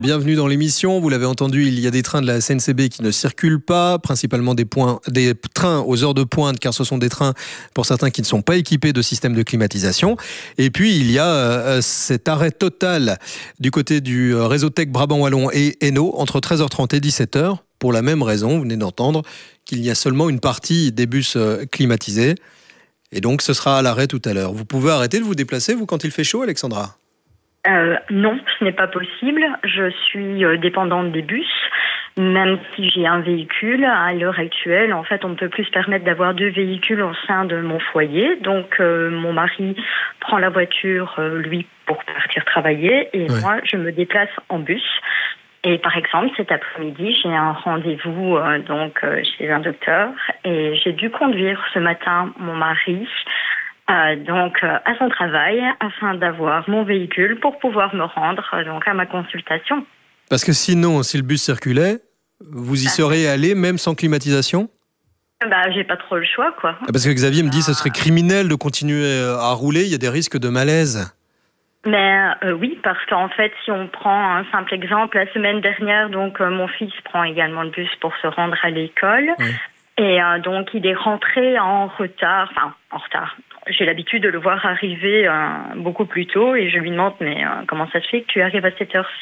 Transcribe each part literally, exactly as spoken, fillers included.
Bienvenue dans l'émission. Vous l'avez entendu, il y a des trains de la S N C B qui ne circulent pas, principalement des, points, des trains aux heures de pointe, car ce sont des trains, pour certains, qui ne sont pas équipés de système de climatisation. Et puis, il y a euh, cet arrêt total du côté du réseau Tech Brabant Wallon et Hainaut entre treize heures trente et dix-sept heures, pour la même raison, vous venez d'entendre, qu'il y a seulement une partie des bus euh, climatisés. Et donc, ce sera à l'arrêt tout à l'heure. Vous pouvez arrêter de vous déplacer, vous, quand il fait chaud, Alexandra ? Euh, non, ce n'est pas possible. Je suis euh, dépendante des bus. Même si j'ai un véhicule, à l'heure actuelle, en fait, on ne peut plus se permettre d'avoir deux véhicules au sein de mon foyer. Donc, euh, mon mari prend la voiture, euh, lui, pour partir travailler, et ouais. moi, je me déplace en bus. Et par exemple, cet après-midi, j'ai un rendez-vous euh, donc euh, chez un docteur, et j'ai dû conduire ce matin mon mari. Euh, donc euh, à son travail afin d'avoir mon véhicule pour pouvoir me rendre euh, donc à ma consultation. Parce que sinon, si le bus circulait, vous y ah. seriez allé même sans climatisation ? Bah, j'ai pas trop le choix, quoi. Parce que Xavier me dit que ce serait criminel de continuer à rouler, il y a des risques de malaise. Mais euh, oui, parce qu'en fait, si on prend un simple exemple, la semaine dernière, donc euh, mon fils prend également le bus pour se rendre à l'école. Oui. Et euh, donc, il est rentré en retard, enfin, en retard. J'ai l'habitude de le voir arriver euh, beaucoup plus tôt et je lui demande mais euh, comment ça se fait que tu arrives à cette heure-ci ?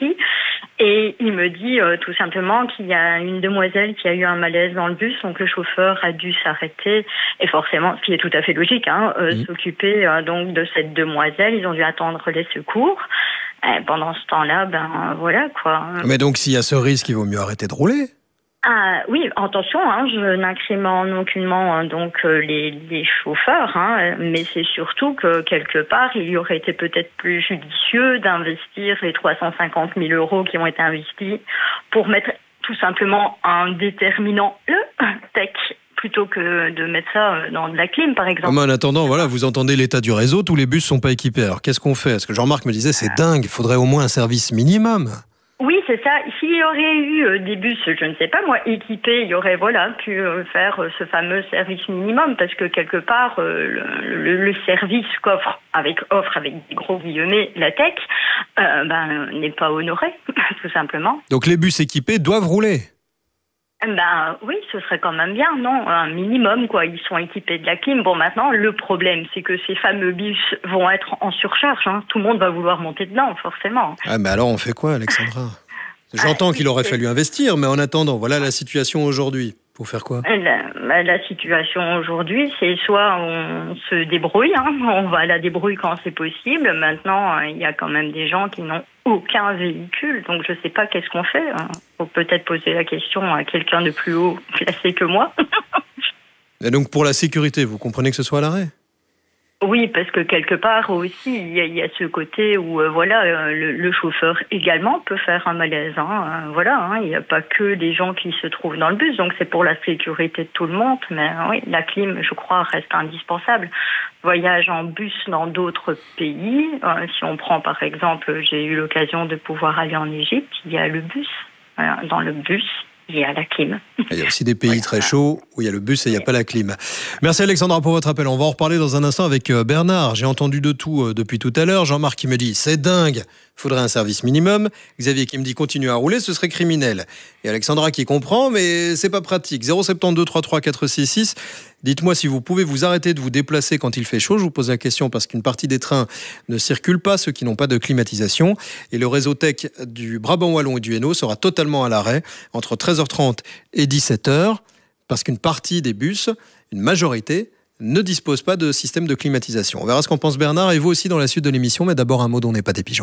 Et il me dit euh, tout simplement qu'il y a une demoiselle qui a eu un malaise dans le bus, donc le chauffeur a dû s'arrêter et forcément, ce qui est tout à fait logique, hein, euh, mmh. s'occuper euh, donc de cette demoiselle. Ils ont dû attendre les secours. Et pendant ce temps-là, ben voilà quoi. Mais donc s'il y a ce risque, il vaut mieux arrêter de rouler. Ah oui, attention, hein, je n'incrimine aucunement hein, donc euh, les, les chauffeurs, hein, mais c'est surtout que quelque part, il y aurait été peut-être plus judicieux d'investir les trois cent cinquante mille euros qui ont été investis pour mettre tout simplement un déterminant, le tech, plutôt que de mettre ça dans de la clim, par exemple. Mais en attendant, voilà, vous entendez l'état du réseau, tous les bus sont pas équipés. Alors qu'est-ce qu'on fait ? Parce que Jean-Marc me disait, c'est dingue, il faudrait au moins un service minimum. Oui, c'est ça. S'il y aurait eu des bus, je ne sais pas moi, équipés, il y aurait voilà pu faire ce fameux service minimum parce que quelque part euh, le, le service qu'offre avec offre avec des gros guillemets la tech euh, ben n'est pas honoré tout simplement. Donc les bus équipés doivent rouler. Ben oui, ce serait quand même bien, non ? Un minimum, quoi. Ils sont équipés de la clim. Bon, maintenant, le problème, c'est que ces fameux bus vont être en surcharge. Hein. Tout le monde va vouloir monter dedans, forcément. Ah, mais alors, on fait quoi, Alexandra ? J'entends ah, qu'il aurait fallu investir, mais en attendant, voilà la situation aujourd'hui. Pour faire quoi ? la, la situation aujourd'hui, c'est soit on se débrouille, hein, on va à la débrouille quand c'est possible. Maintenant, il y a quand même des gens qui n'ont aucun véhicule, donc je ne sais pas qu'est-ce qu'on fait. Il faut peut-être poser la question à quelqu'un de plus haut placé que moi. Et donc pour la sécurité, vous comprenez que ce soit à l'arrêt ? Oui, parce que quelque part aussi, il y a, il y a ce côté où euh, voilà, euh, le, le chauffeur également peut faire un malaise. Hein, euh, voilà, hein, il n'y a pas que les gens qui se trouvent dans le bus, donc c'est pour la sécurité de tout le monde. Mais euh, oui, la clim, je crois, reste indispensable. Voyage en bus dans d'autres pays. Euh, si on prend par exemple, j'ai eu l'occasion de pouvoir aller en Égypte, il y a le bus. Voilà, dans le bus, il y a la clim. Il y a aussi des pays très chauds où il y a le bus et il n'y a pas la clim. Merci Alexandra pour votre appel. On va en reparler dans un instant avec Bernard. J'ai entendu de tout depuis tout à l'heure. Jean-Marc qui me dit c'est dingue, il faudrait un service minimum. Xavier qui me dit continue à rouler, ce serait criminel. Et Alexandra qui comprend, mais c'est pas pratique. zéro sept deux trois trois quatre six six. Dites-moi si vous pouvez vous arrêter de vous déplacer quand il fait chaud. Je vous pose la question parce qu'une partie des trains ne circulent pas, ceux qui n'ont pas de climatisation. Et le réseau Tech du Brabant Wallon et du Hainaut sera totalement à l'arrêt entre treize heures trente et dix-sept heures parce qu'une partie des bus, une majorité, ne dispose pas de système de climatisation. On verra ce qu'en pense Bernard et vous aussi dans la suite de l'émission. Mais d'abord un mot dont on n'est pas des pigeons.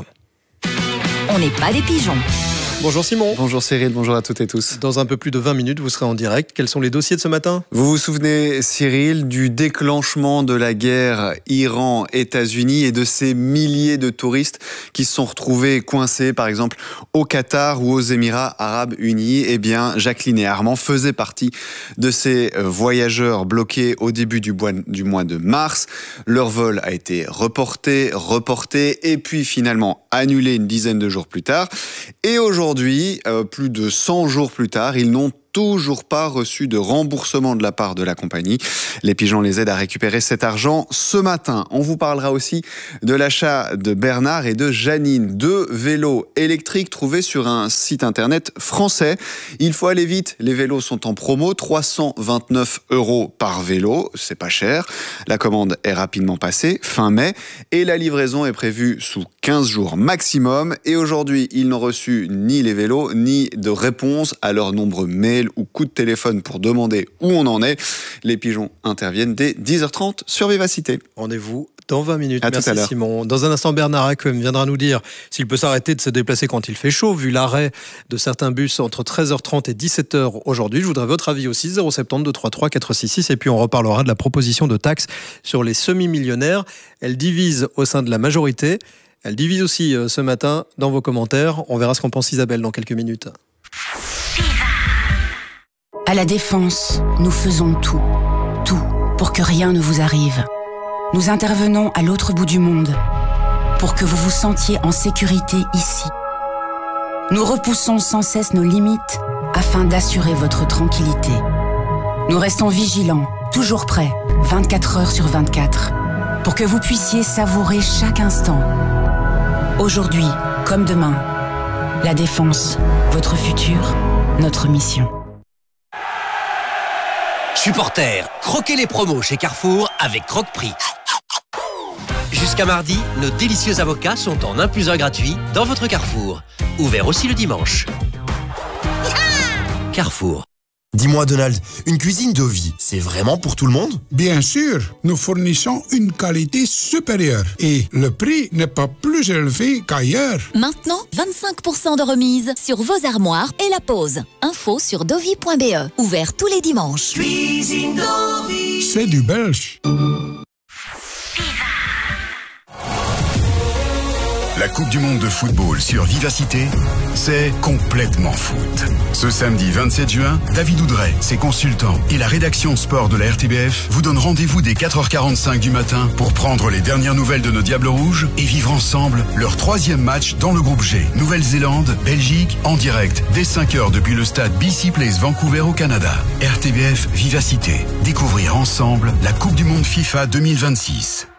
On n'est pas des pigeons. Bonjour Simon. Bonjour Cyril, bonjour à toutes et tous. Dans un peu plus de vingt minutes, vous serez en direct. Quels sont les dossiers de ce matin ? Vous vous souvenez, Cyril, du déclenchement de la guerre Iran-États-Unis et de ces milliers de touristes qui se sont retrouvés coincés, par exemple, au Qatar ou aux Émirats Arabes Unis. Eh bien, Jacqueline et Armand faisaient partie de ces voyageurs bloqués au début du mois, du mois de mars. Leur vol a été reporté, reporté et puis finalement annulé une dizaine de jours plus tard. Et aujourd'hui, Aujourd'hui, euh, plus de cent jours plus tard, ils n'ont toujours pas reçu de remboursement de la part de la compagnie. Les pigeons les aident à récupérer cet argent ce matin. On vous parlera aussi de l'achat de Bernard et de Janine, deux vélos électriques trouvés sur un site internet français. Il faut aller vite, les vélos sont en promo, trois cent vingt-neuf euros par vélo, c'est pas cher. La commande est rapidement passée, fin mai, et la livraison est prévue sous quinze jours maximum. Et aujourd'hui, ils n'ont reçu ni les vélos, ni de réponse à leurs nombreux mails ou coups de téléphone pour demander où on en est. Les pigeons interviennent dès dix heures trente sur Vivacité. Rendez-vous dans vingt minutes. À Merci Simon. Dans un instant, Bernard Acquem viendra nous dire s'il peut s'arrêter de se déplacer quand il fait chaud, vu l'arrêt de certains bus entre treize heures trente et dix-sept heures aujourd'hui. Je voudrais votre avis aussi, zéro sept zéro deux trois trois quatre six six. Et puis on reparlera de la proposition de taxe sur les semi-millionnaires. Elle divise au sein de la majorité. Elle divise aussi ce matin dans vos commentaires. On verra ce qu'en pense Isabelle dans quelques minutes. À la Défense, nous faisons tout, tout pour que rien ne vous arrive. Nous intervenons à l'autre bout du monde pour que vous vous sentiez en sécurité ici. Nous repoussons sans cesse nos limites afin d'assurer votre tranquillité. Nous restons vigilants, toujours prêts, vingt-quatre heures sur vingt-quatre, pour que vous puissiez savourer chaque instant. Aujourd'hui, comme demain, la Défense, votre futur, notre mission. Supporters, croquez les promos chez Carrefour avec Croque-Prix. Jusqu'à mardi, nos délicieux avocats sont en un plus un gratuit dans votre Carrefour. Ouvert aussi le dimanche. Carrefour. Dis-moi Donald, une cuisine Dovi, c'est vraiment pour tout le monde? Bien sûr, nous fournissons une qualité supérieure et le prix n'est pas plus élevé qu'ailleurs. Maintenant, vingt-cinq pour cent de remise sur vos armoires et la pose. Info sur dovi point b e. Ouvert tous les dimanches. Cuisine Dovi. C'est du belge. La Coupe du Monde de football sur Vivacité, c'est complètement foot. Ce samedi vingt-sept juin, David Oudret, ses consultants et la rédaction sport de la R T B F vous donnent rendez-vous dès quatre heures quarante-cinq du matin pour prendre les dernières nouvelles de nos Diables Rouges et vivre ensemble leur troisième match dans le groupe G. Nouvelle-Zélande, Belgique, en direct dès cinq heures depuis le stade B C Place Vancouver au Canada. R T B F Vivacité. Découvrir ensemble la Coupe du Monde FIFA deux mille vingt-six.